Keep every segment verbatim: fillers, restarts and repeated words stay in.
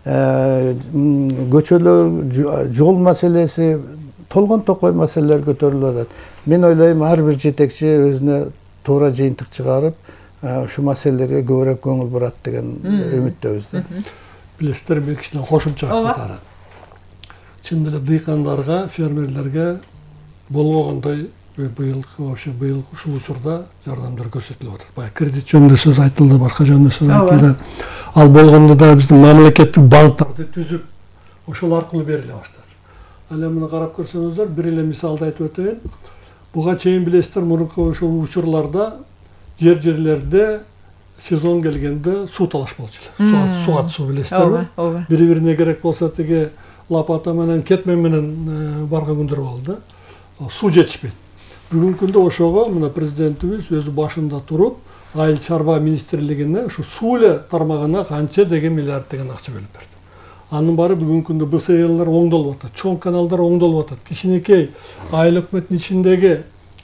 көчөлөр, жол маселеси, толгон токой маселелер көтөрүлүп атат. Мен ойлойм, ар бир жетекчи өзүнө туура жыйынтык чыгарып, ушу маселелерге көбүрөөк көңүл бурат деген үмүттөбүз да. Билесиздер, мен кичине кошумча катары. Чын эле дыйкандарга, фермерлерге болбогондой быйыл вообще быйыл ушул учурда жардамдар көрсөтүлүп атат. Баягы кредит жөнүндө сөз айтылды, башка жөнүндө сөз айтылды. Ал болгондо да биздин мамлекеттик банктарды түзүп, ошол аркылуу бериле баштады. Ал эми карап көрсөңүздөр, бир эле мисалды айтып өтөйүн. Буга чейин билесиздер, мурунку ушул учурларда жер-жерлерде сезон келгенде суу талаш болчу эле. Суга суу билесиздерби? Бири-бирине керек болсо тиги лапата менен, кетмен менен барган күндөр болду. Суу жетишпейт. Бүгүнкү күндө ошого мына президентибиз өзү башында туруп, Айыл чарба министрлигине ушу суу эле тармагына канча деген миллиард деген акча бөлүп берди. Анын баары бүгүнкү күндө Б С Элер оңдолуп атат, чоң каналдар оңдолуп атат. Кичинекей айыл өкмөттүн ичиндеги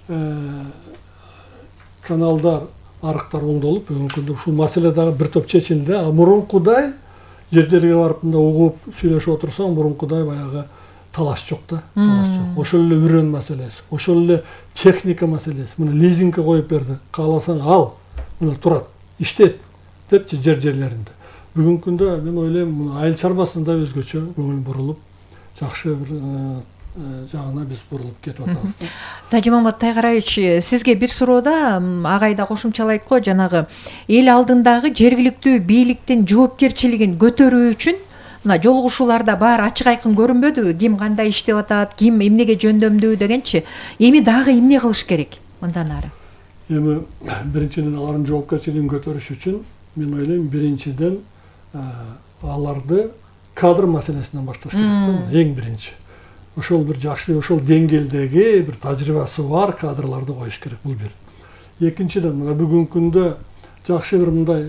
каналдар, арыктар оңдолуп, бүгүнкү күндө ушул маселе дагы бир топ чечилди. А мурункудай жер-жерге барып мында угуп, сүйлөшүп отурсаң, мурункудай баягы талаш жок да, талаш жок. Ошол эле үрөн маселеси, ошол эле техника маселеси. Мына лизингге коюп берди. Кааласаң ал, мына турат, иштейт депчи жер-жерлеринде. Бүгүнкү күндө мен ойлойм, айыл чарбасында өзгөчө көңүл бурулуп, жакшы бир жагына биз бурулуп кетип атабыз. Тажимамат Тайгараевич, сизге бир суроода агайда кошумчалайт го, жанагы эл алдындагы жергиликтүү бийликтин жоопкерчилигин көтөрүү үчүн мына жолугушууларда баары ачык айкын көрүнбөдүбү? Ким кандай иштеп атат, ким эмнеге жөндөмдүү дегенчи. Эми дагы эмне кылыш керек мындан ары? Эми биринчиден алардын жоопкерчилигин көтөрүш үчүн мен ойлойм, биринчиден аларды кадр маселесинен башташ керек. Эң биринчи. Ошол бир жакшы, ошол деңгээлдеги бир тажрыйбасы бар кадрларды коюш керек, бул бир. Экинчиден, мына бүгүнкү күндө жакшы бир мындай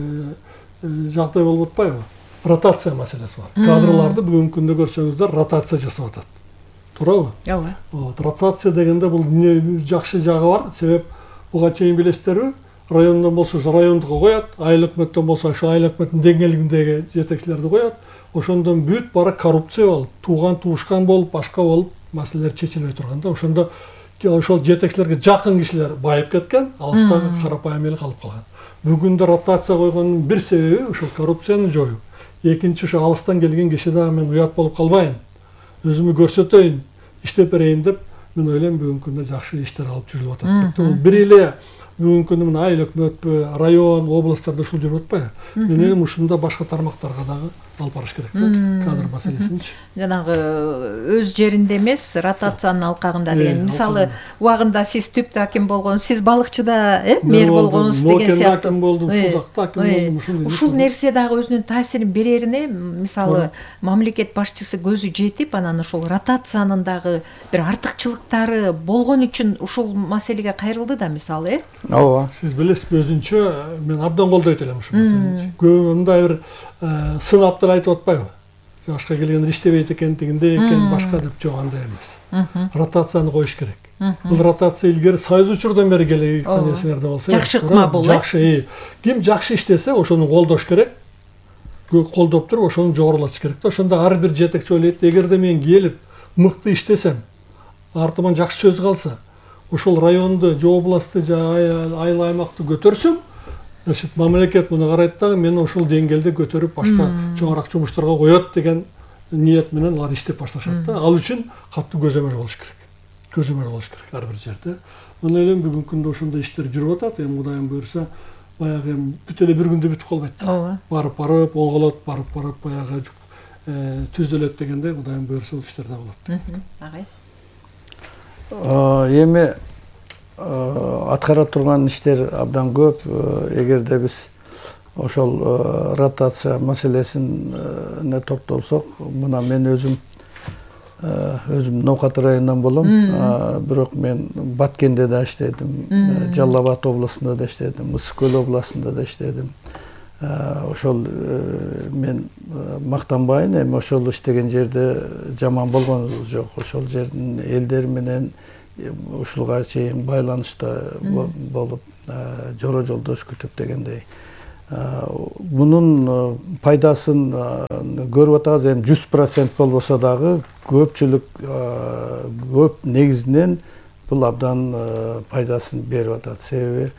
жагдай болуп атпайбы? Ротация маселеси бар. Кадрларды бүгүнкү күндө көрсөңүздөр, ротация жасап атат. Туурабы? Ооба. Вот, ротация дегенде бул жакшы жагы бар. Себеп буга чейин билесиздерби? Райондон болсо райондуга коет, айыл өкмөттөн болсо ошо айыл өкмөттүн деңгээлиндеги жетекчилерди коет. Ошондон бүт бара коррупция болуп, тууган туушкан болуп, башка болуп, маселелер чечилбей турганда, ошондо ошол жетекчилерге жакын кишилер байып кеткен, алыстагы карапайым эл калып калган. Бүгүндө ротация койгондун бир себеби ушул коррупцияны жоюу. Экинчи, ошо алыстан келген киши дагы мен уят болуп калбайын, өзүмү көрсөтөйүн, иштеп берейин деп, мен ойлойм бүгүнкү күндө жакшы иштер алып жүрүлүп атат. Бул бир эле бүгүнкү күндө мына айыл өкмөтпү, район, областтарда ушул жүрүп атпайбы? Мен ойлойм, ушунда башка тармактарга дагы алып барыш керек да, кадр маселесинчи. Жанагы өз жеринде эмес, ротациянын алкагында деген. Мисалы, убагында сиз түптү аким болгон, сиз балыкчыда, э, мэр болгонсуз деген сыяктуу. Аким болдум, Сузакта аким болдум, ушундай. Ушул нерсе дагы өзүнүн таасирин берерине, мисалы, мамлекет башчысы көзү жетип, анан ушул ротациянын дагы бир артыкчылыктары болгон үчүн ушул маселеге кайрылды да, мисалы, э? Ооба. Сиз билесиз, өзүнчө мен абдан колдойт элем ушул маселени. Көп мындай бир сынаптар айтып атпайбы? Жашка келгенде иштебейт экен, тигиндей экен, башка деп, жок, андай эмес. Ротацияны коюш керек. Бул ротация илгери Союз учурдан бери келген нерселерде болсо. Жакшы ыкма бул, э? Жакшы. Ким жакшы иштесе, ошону колдош керек. Колдоп туруп, ошону жогорулатыш керек да. Ошондо ар бир жетекчи ойлойт, эгерде мен келип мыкты иштесем, артыман жакшы сөз калса, ошол районду, же областты, же айыл аймакты көтөрсөм, значит, мамлекет муну карайт дагы, мен ошол деңгээлде көтөрүп башка чоңураак жумуштарга коет деген ниет менен алар иштеп башташат да. Ал үчүн катуу көзөмөл болуш керек. Көзөмөл болуш керек ар бир жерде. Мен ойлойм, бүгүнкү күндө ошондой иштер жүрүп атат. Эми Кудайым буйрса, баягы бүт эле бир күндө бүтүп калбайт. Ооба. Барып барып, оңголот, барып барып баягы түзөлөт дегенде, Кудайым буйрса бул иштер да болот. Агай. Эми аткара турган иштер абдан көп. Эгерде биз ошол ротация маселесине токтолсок, мына мен өзүм өзүм Ноокат районунан болом, бирок мен Баткенде да иштедим, Жалал Абад областында да иштедим, Ысык Көл областында да иштедим. Ошол мен мактанбайын, эми ошол иштеген жерде жаман болгон жок. Ошол жердин элдери менен ушулга чейин байланышта болуп, жора жолдош күтүп дегендей. Bunun пайдасын көрүп атабыз, эми жүз процент болбосо дагы көпчүлүк көп негизинен бул абдан пайдасын берип атат. Себеби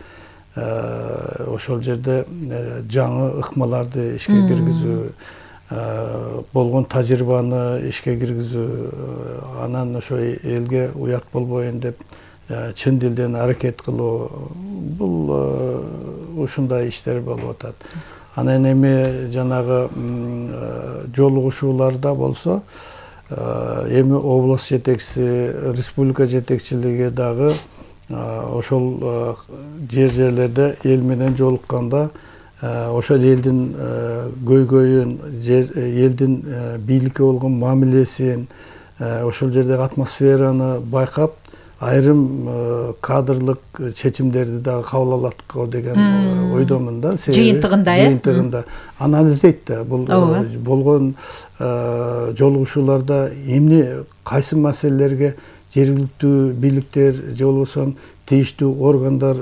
ошол жерде жаңы ыкмаларды ишке киргизүү, болгон тажрыйбаны ишке киргизүү, анан ошо элге уят болбоюн деп чын дилден аракет кылуу, бул ушундай иштер болуп атат. Анан эми жанагы жолугушууларда болсо, эми область жетекчиси, республика жетекчилиги дагы ошол жер-жерлерде эл менен жолукканда ошол элдин көйгөйүн, элдин бийликке болгон мамилесин, ошол жердеги атмосфераны байкап, айрым кадрлык чечимдерди дагы кабыл алат деген ойдомун да. Жыйынтыгында, э? Жыйынтыгында анализдейт да. Бул болгон жолугушууларда эмне, кайсы маселелерге жергиликтүү бийликтер же болбосо тийиштүү органдар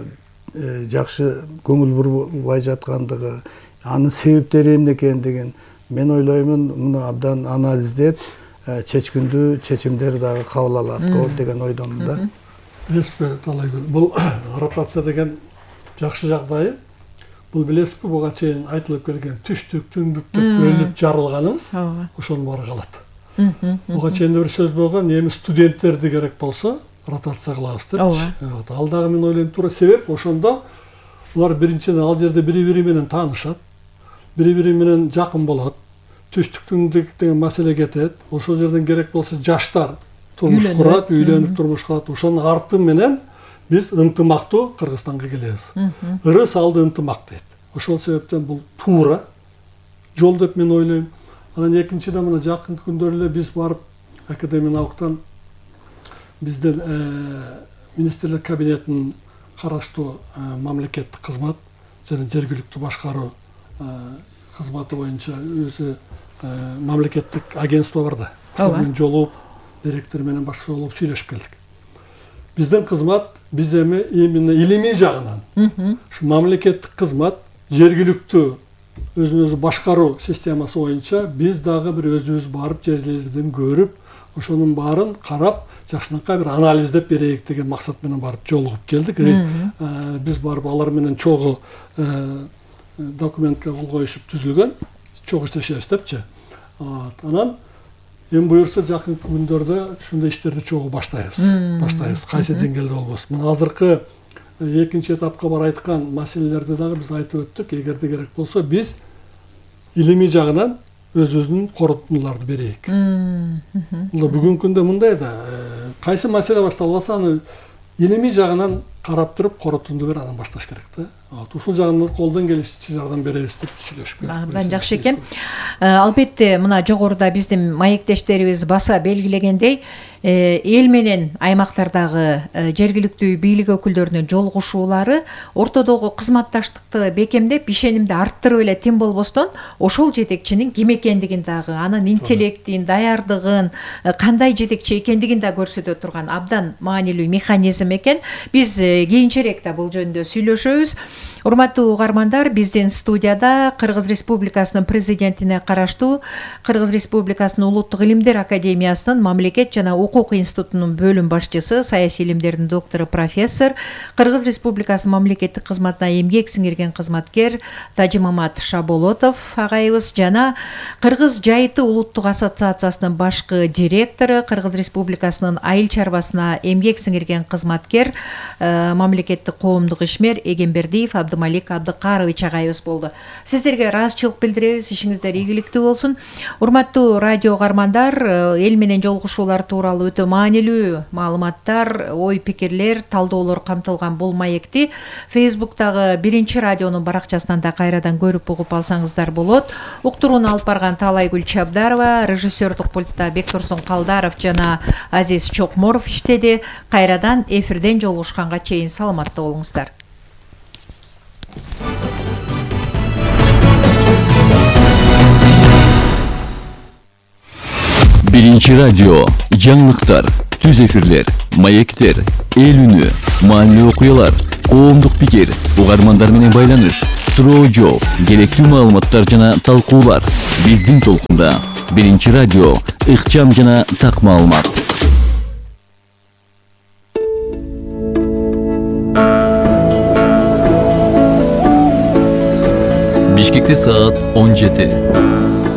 жакшы көңүл бурбай жаткандыгы, анын себептери эмне экендигин мен ойлоймун, муну абдан анализдеп, чечкиндүү чечимдер дагы кабыл алат деген ойдомун да. Билесизби, Талайгүл, бул ротация деген жакшы жагдайы. Бул билесизби, буга чейин айтылып келген түштүк, түндүк деп бөлүнүп жарылганыбыз, ошонун баары калат. Буга чейин бир сөз болгон, эми студенттерди керек болсо ротация кылабыз депчи. Ал дагы мен ойлойм туура себеп, ошондо улар биринчиден ал жерде бири-бири менен таанышат, бири-бири менен жакын болот. Түштүк, түндүк деген маселе кетет. Ошол жерден керек болсо жаштар турмуш курат, үйлөнүп турмуш кылат. Ошонун арты менен биз ынтымактуу Кыргызстанга келебиз. Ыры салды ынтымак дейт. Ошол себептен бул туура жол деп мен ойлойм. Анан экинчиден мына жакынкы күндөр эле биз барып академия науктан бизден министрлик кабинетинин караштуу мамлекеттик кызмат жана жергиликтүү башкаруу кызматы боюнча өзү мамлекеттик агентство бар да. Ошонун жолугуп, директор менен башчы болуп сүйлөшүп келдик. Биздин кызмат, биз эми именно илимий жагынан, ушу мамлекеттик кызмат, жергиликтүү өзүн-өзү башкаруу системасы боюнча биз дагы бир өзүбүз барып жерлерден көрүп, ошонун баарын карап, жакшынакай бир анализдеп берейик деген максат менен барып жолугуп келдик. Биз барып алар менен чогуу документке кол коюшуп түзүлгөн, чогуу иштешебиз депчи. Анан эми буюрса жакынкы күндөрдө ушундай иштерди чогуу баштайбыз. Баштайбыз, кайсы деңгээлде болбосун. Мына азыркы экинчи этапка бар айткан маселелерди дагы биз айтып өттүк. Эгерде керек болсо биз илимий жагынан өзүбүздүн корутундуларды берейик. Бул бүгүнкү күндө мындай да, кайсы маселе башталбаса аны илимий жагынан карап туруп корутунду бер, анан башташ керек да. Ушул жагынан колдон келишинче жардам беребиз деп сүйлөшүп келдик. Абдан жакшы экен. Албетте мына жогоруда биздин маектештерибиз баса белгилегендей, эл менен аймактардагы жергиликтүү бийлик өкүлдөрүнүн жолугушуулары ортодогу кызматташтыкты бекемдеп, ишенимди арттырып эле тим болбостон, ошол жетекчинин ким экендигин дагы, анын интеллектин, даярдыгын, кандай жетекчи экендигин да көрсөтө турган абдан маанилүү механизм экен. Биз кийинчерээк да бул жөнүндө сүйлөшөбүз. Урматтуу угармандар, биздин студияда Кыргыз Республикасынын президентине караштуу Кыргыз Республикасынын Улуттук илимдер академиясынын мамлекет жана укук институтунун бөлүм башчысы, саясий илимдердин доктору, профессор, Кыргыз Республикасынын мамлекеттик кызматына эмгек сиңирген кызматкер Тажимамат Шаболотов агайыбыз жана Кыргыз Жайыты улуттук ассоциациясынын башкы директору, Кыргыз Республикасынын айыл чарбасына эмгек сиңирген кызматкер, мамлекеттик коомдук ишмер Эгембердиев Абдымалик Абдыкарович агайыбыз болду. Сиздерге ыраазычылык билдиребиз, ишиңиздер ийгиликтүү болсун. Урматтуу радио угармандар, эл менен жолугушуулар тууралуу өтө маанилүү маалыматтар, ой пикирлер, талдоолор камтылган бул маекти Facebook'тагы биринчи радионун баракчасынан да кайрадан көрүп угуп алсаңыздар болот. Уктурууну алып барган Талайгүл Чабдарова, режиссердук пультта Бектурсун Калдаров жана Азиз Чокморов иштеди. Кайрадан эфирден жолугушканга чейин саламатта болуңуздар. Биринчи радио жаңылыктар. түз эфирлер, маектер, эл үнү, маанилүү окуялар, коомдук пикир, угармандар менен байланыш, суроо жооп, керектүү маалыматтар жана талкуулар. Биздин толкунда биринчи радио, ыкчам жана так маалымат. Бишкекте саат он жети.